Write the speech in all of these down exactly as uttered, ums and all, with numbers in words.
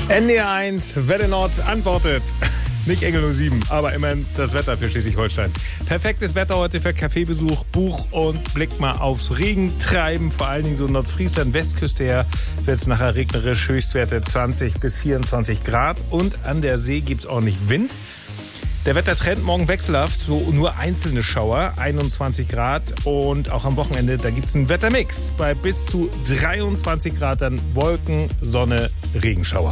N D R eins, Welle Nord antwortet. Nicht Engel null sieben, aber immerhin das Wetter für Schleswig-Holstein. Perfektes Wetter heute für Kaffeebesuch, Buch und Blick mal aufs Regentreiben. Vor allen Dingen so Nordfriesland, Westküste her wird es nachher regnerisch, Höchstwerte zwanzig bis vierundzwanzig Grad. Und an der See gibt es ordentlich Wind. Der Wettertrend morgen wechselhaft, so nur einzelne Schauer, einundzwanzig Grad. Und auch am Wochenende, da gibt es einen Wettermix. Bei bis zu dreiundzwanzig Grad dann Wolken, Sonne, Regenschauer.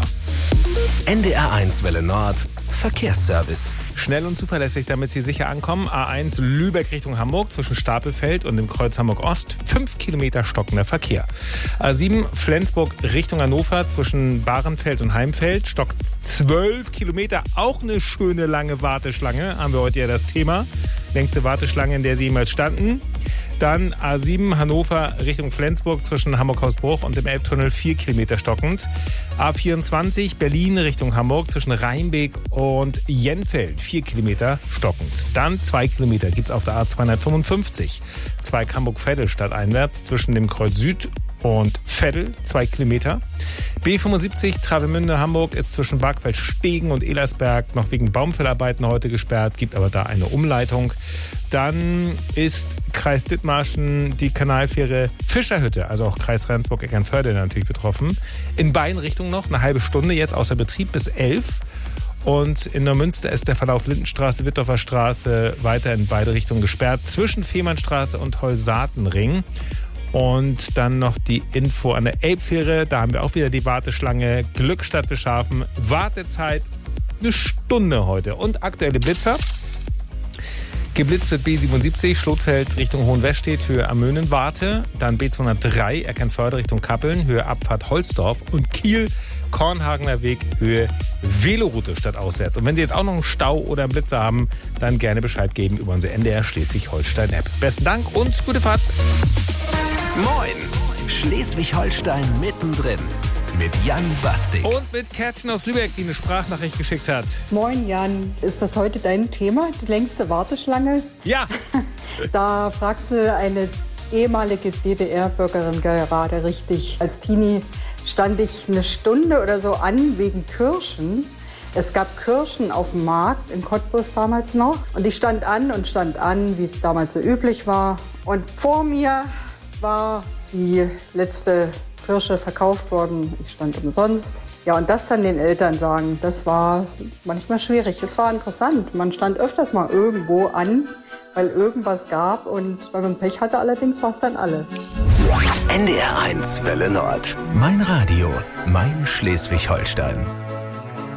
N D R eins Welle Nord, Verkehrsservice. Schnell und zuverlässig, damit Sie sicher ankommen. A eins Lübeck Richtung Hamburg zwischen Stapelfeld und dem Kreuz Hamburg-Ost. Fünf Kilometer stockender Verkehr. A sieben Flensburg Richtung Hannover zwischen Bahrenfeld und Heimfeld. Stockt zwölf Kilometer. Auch eine schöne lange Warteschlange. Haben wir heute ja das Thema. Längste Warteschlange, in der Sie jemals standen. Dann A sieben Hannover Richtung Flensburg zwischen Hamburg-Hausbruch und dem Elbtunnel vier Kilometer stockend. A vierundzwanzig Berlin Richtung Hamburg zwischen Rheinbeek und Jenfeld vier Kilometer stockend. Dann zwei Kilometer gibt es auf der A zweihundertfünfundfünfzig. Zweig Hamburg-Veddel stadteinwärts zwischen dem Kreuz Süd und Veddel, zwei Kilometer. B fünfundsiebzig Travemünde Hamburg ist zwischen Bargfeld-Stegen und Elersberg noch wegen Baumfellarbeiten heute gesperrt, gibt aber da eine Umleitung. Dann ist Kreis Dithmarschen die Kanalfähre Fischerhütte, also auch Kreis Rendsburg-Eckernförde natürlich betroffen. In beiden Richtungen noch eine halbe Stunde jetzt außer Betrieb bis elf. Und in Neumünster ist der Verlauf Lindenstraße, Wittdorfer Straße weiter in beide Richtungen gesperrt zwischen Fehmarnstraße und Holsatenring. Und dann noch die Info an der Elbfähre. Da haben wir auch wieder die Warteschlange. Glückstadt Beschafen. Wartezeit eine Stunde heute. Und aktuelle Blitzer. Geblitzt wird B siebenundsiebzig, Schlotfeld Richtung Hohenwestedt, Höhe Amönen-Warte. Dann B zweihundertdrei, Eckernförde Richtung Kappeln, Höhe Abfahrt Holzdorf. Und Kiel, Kornhagener Weg, Höhe Veloroute statt auswärts. Und wenn Sie jetzt auch noch einen Stau oder einen Blitzer haben, dann gerne Bescheid geben über unsere N D R Schleswig-Holstein-App. Besten Dank und gute Fahrt. Moin, Schleswig-Holstein mittendrin. Mit Jan Bastik. Und mit Kerstin aus Lübeck, die eine Sprachnachricht geschickt hat. Moin Jan, ist das heute dein Thema, die längste Warteschlange? Ja. Da fragst du eine ehemalige D D R-Bürgerin gerade richtig. Als Teenie stand ich eine Stunde oder so an wegen Kirschen. Es gab Kirschen auf dem Markt in Cottbus damals noch. Und ich stand an und stand an, wie es damals so üblich war. Und vor mir war die letzte Kirsche verkauft worden. Ich stand umsonst. Ja, und das dann den Eltern sagen, das war manchmal schwierig. Es war interessant. Man stand öfters mal irgendwo an, weil irgendwas gab. Und weil man Pech hatte, allerdings war es dann alle. N D R eins Welle Nord. Mein Radio, mein Schleswig-Holstein.